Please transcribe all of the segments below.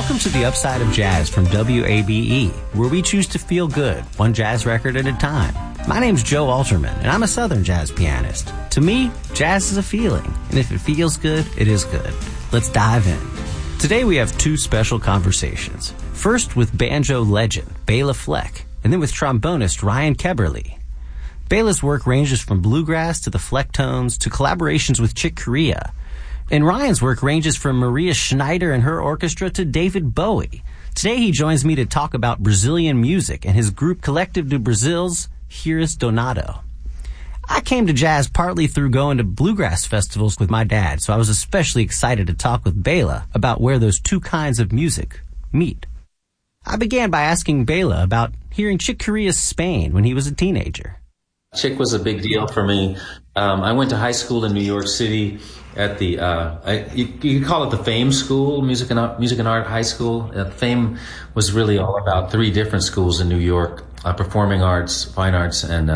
Welcome to the Upside of Jazz from WABE, where we choose to feel good, one jazz record at a time. My name's Joe Alterman, and I'm a Southern jazz pianist. To me, jazz is a feeling, and if it feels good, it is good. Let's dive in. Today we have two special conversations. First with banjo legend Bela Fleck, and then with trombonist Ryan Keberle. Bela's work ranges from bluegrass to the Flecktones to collaborations with Chick Corea. And Ryan's work ranges from Maria Schneider and her orchestra to David Bowie. Today he joins me to talk about Brazilian music and his group Collective do Brasil's Here's Donato. I came to jazz partly through going to bluegrass festivals with my dad, so I was especially excited to talk with Bela about where those two kinds of music meet. I began by asking Bela about hearing Chick Corea's Spain when he was a teenager. Chick was a big deal for me. I went to high school in New York City at the, you could call it the Fame School, Music and Art High School. Fame was really all about three different schools in New York, performing arts, fine arts, and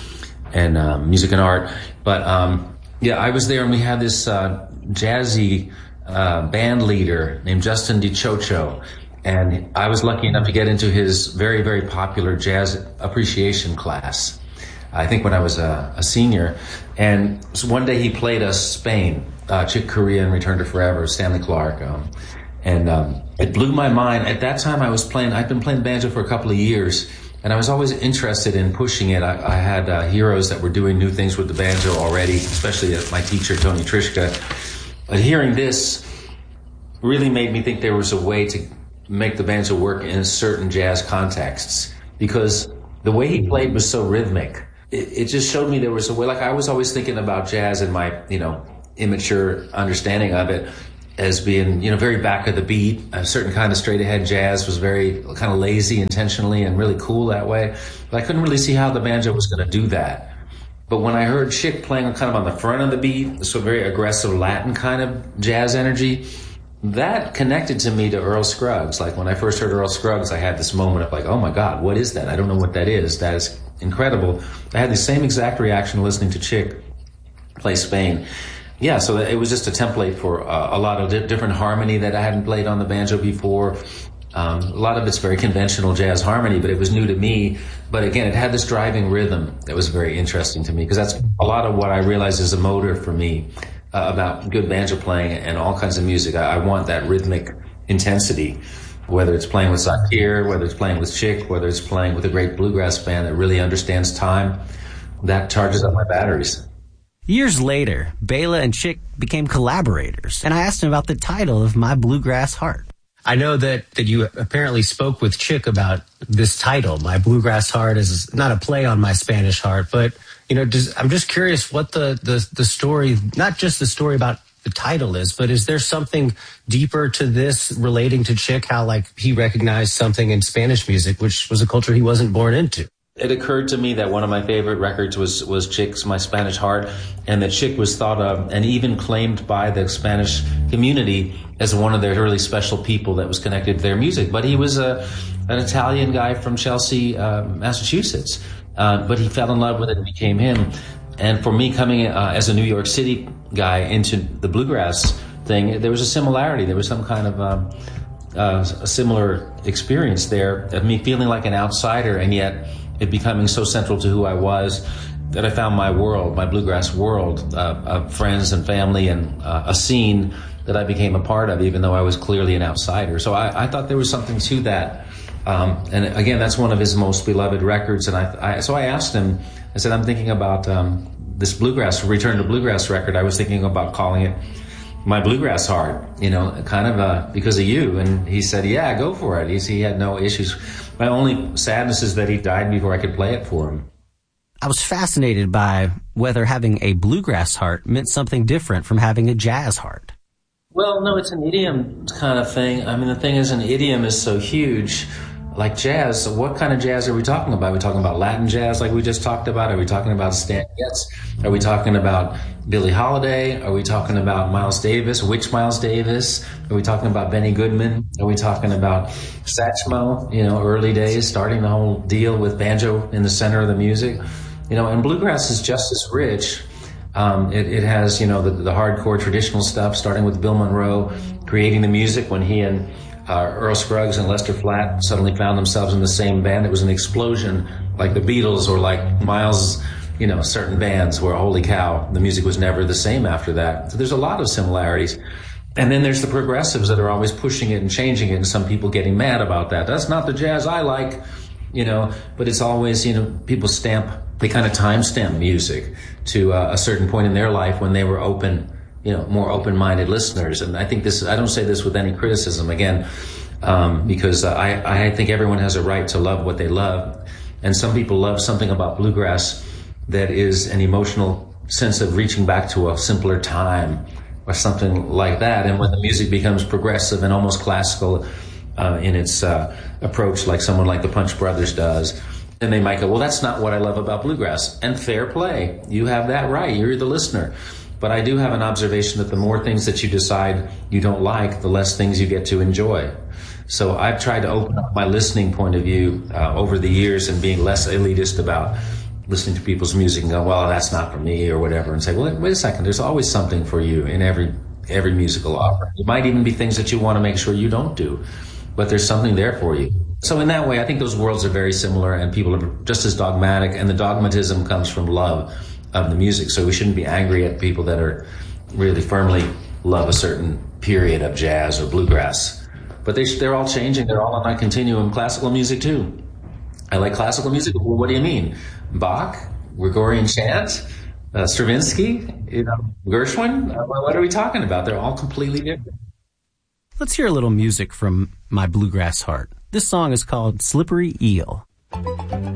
music and art. But I was there, and we had this jazzy band leader named Justin DiCiocio. And I was lucky enough to get into his very, very popular jazz appreciation class. I think when I was a senior. And so one day he played us Spain, Chick Corea and Return to Forever, Stanley Clarke. It blew my mind. At that time I'd been playing banjo for a couple of years, and I was always interested in pushing it. I had heroes that were doing new things with the banjo already, especially my teacher, Tony Trischka. But hearing this really made me think there was a way to make the banjo work in certain jazz contexts, because the way he played was so rhythmic. It just showed me there was a way. Like, I was always thinking about jazz in my, immature understanding of it as being, very back of the beat. A certain kind of straight ahead jazz was very kind of lazy intentionally and really cool that way. But I couldn't really see how the banjo was going to do that. But when I heard Chick playing kind of on the front of the beat, so very aggressive Latin kind of jazz energy, that connected to me to Earl Scruggs. Like, when I first heard Earl Scruggs, I had this moment of like, oh my God, what is that? I don't know what that is. That is incredible. I had the same exact reaction listening to Chick play Spain. Yeah, so it was just a template for a lot of different harmony that I hadn't played on the banjo before. A lot of it's very conventional jazz harmony, but it was new to me. But again, it had this driving rhythm that was very interesting to me, because that's a lot of what I realized is a motor for me about good banjo playing and all kinds of music. I want that rhythmic intensity, whether it's playing with Zakir, whether it's playing with Chick, whether it's playing with a great bluegrass band that really understands time. That charges up my batteries. Years later, Bela and Chick became collaborators, and I asked him about the title of My Bluegrass Heart. I know that you apparently spoke with Chick about this title. My Bluegrass Heart is not a play on My Spanish Heart, but I'm just curious what the story, not just the story about the title is, but is there something deeper to this relating to Chick, how like he recognized something in Spanish music, which was a culture he wasn't born into? It occurred to me that one of my favorite records was Chick's My Spanish Heart, and that Chick was thought of and even claimed by the Spanish community as one of their really special people that was connected to their music. But he was an Italian guy from Chelsea, Massachusetts. But he fell in love with it and became him. And for me, coming as a New York City guy into the bluegrass thing, there was a similarity. There was some kind of a similar experience there of me feeling like an outsider, and yet it becoming so central to who I was that I found my world, my bluegrass world, of friends and family and a scene that I became a part of, even though I was clearly an outsider. So I thought there was something to that. And again, that's one of his most beloved records. And so I asked him, I said, I'm thinking about this bluegrass, Return to Bluegrass record. I was thinking about calling it My Bluegrass Heart, kind of because of you. And he said, yeah, go for it. He had no issues. My only sadness is that he died before I could play it for him. I was fascinated by whether having a bluegrass heart meant something different from having a jazz heart. Well, no, it's an idiom kind of thing. I mean, the thing is, an idiom is so huge. Like jazz, so what kind of jazz are we talking about? Are we talking about Latin jazz like we just talked about? Are we talking about Stan Getz? Are we talking about Billie Holiday? Are we talking about Miles Davis? Which Miles Davis? Are we talking about Benny Goodman? Are we talking about Satchmo, early days, starting the whole deal with banjo in the center of the music? And bluegrass is just as rich. It has, the hardcore traditional stuff, starting with Bill Monroe, creating the music when he and Earl Scruggs and Lester Flatt suddenly found themselves in the same band. It was an explosion, like the Beatles or like Miles, certain bands where, holy cow, the music was never the same after that. So there's a lot of similarities. And then there's the progressives that are always pushing it and changing it, and some people getting mad about that. That's not the jazz I like, but it's always, people they kind of timestamp music to a certain point in their life when they were open, more open-minded listeners. And I think I don't say this with any criticism, again, because I think everyone has a right to love what they love. And some people love something about bluegrass that is an emotional sense of reaching back to a simpler time or something like that. And when the music becomes progressive and almost classical in its approach, like someone like the Punch Brothers does, then they might go, well, that's not what I love about bluegrass. And fair play. You have that right. You're the listener. But I do have an observation that the more things that you decide you don't like, the less things you get to enjoy. So I've tried to open up my listening point of view over the years and being less elitist about listening to people's music and go, well, that's not for me or whatever, and say, well, wait a second, there's always something for you in every musical offering. It might even be things that you want to make sure you don't do, but there's something there for you. So in that way, I think those worlds are very similar, and people are just as dogmatic, and the dogmatism comes from love of the music. So we shouldn't be angry at people that are really firmly love a certain period of jazz or bluegrass. But they're all changing. They're all on that continuum. Classical music too. I like classical music. Well, what do you mean? Bach, Gregorian chant, Stravinsky, Gershwin? What are we talking about? They're all completely different. Let's hear a little music from my bluegrass heart. This song is called Slippery Eel.